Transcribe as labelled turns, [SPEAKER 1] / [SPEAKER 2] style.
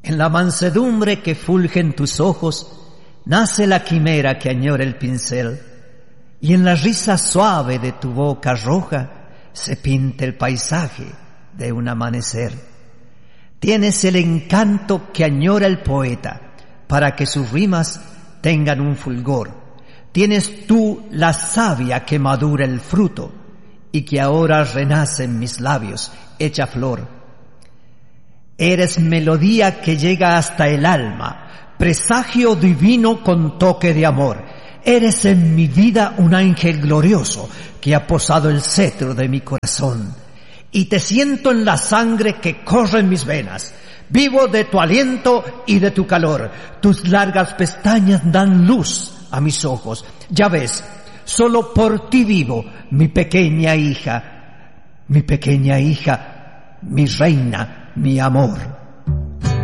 [SPEAKER 1] En la mansedumbre que fulge en tus ojos, nace la quimera que añora el pincel, y en la risa suave de tu boca roja se pinta el paisaje de un amanecer. Tienes el encanto que añora el poeta, para que sus rimas tengan un fulgor. Tienes tú la savia que madura el fruto, y que ahora renace en mis labios, hecha flor. Eres melodía que llega hasta el alma, presagio divino con toque de amor. Eres en mi vida un ángel glorioso que ha posado el cetro de mi corazón. Y te siento en la sangre que corre en mis venas. Vivo de tu aliento y de tu calor. Tus largas pestañas dan luz a mis ojos. Ya ves, solo por ti vivo, mi pequeña hija, mi reina, mi amor.